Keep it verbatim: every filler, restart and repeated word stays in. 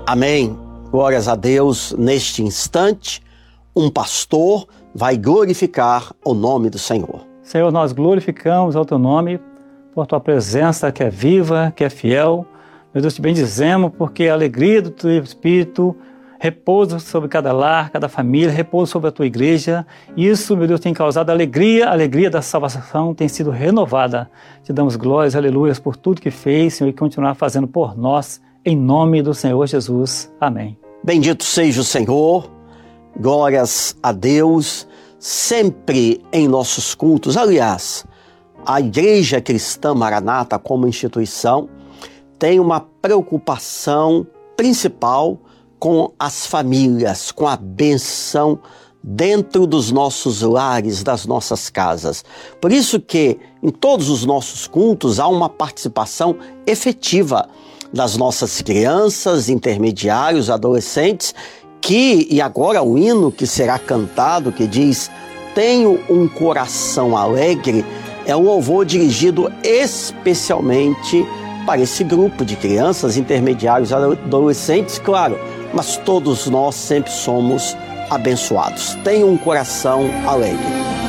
Amém. Glórias a Deus. Neste instante, um pastor vai glorificar o nome do Senhor. Senhor, nós glorificamos o Teu nome por Tua presença que é viva, que é fiel. Meu Deus, te bendizemos porque a alegria do Teu Espírito repousa sobre cada lar, cada família, repousa sobre a Tua igreja. Isso, meu Deus, tem causado alegria, a alegria da salvação tem sido renovada. Te damos glórias, aleluias, por tudo que fez, Senhor, e continuar fazendo por nós, em nome do Senhor Jesus. Amém. Bendito seja o Senhor, glórias a Deus, sempre em nossos cultos. Aliás, a Igreja Cristã Maranata, como instituição, tem uma preocupação principal com as famílias, com a benção dentro dos nossos lares, das nossas casas. Por isso que em todos os nossos cultos há uma participação efetiva das nossas crianças, intermediários, adolescentes, que, e agora o hino que será cantado, que diz: tenho um coração alegre, é um louvor dirigido especialmente para esse grupo de crianças, intermediários, adolescentes, claro, mas todos nós sempre somos abençoados. Tenha um coração alegre.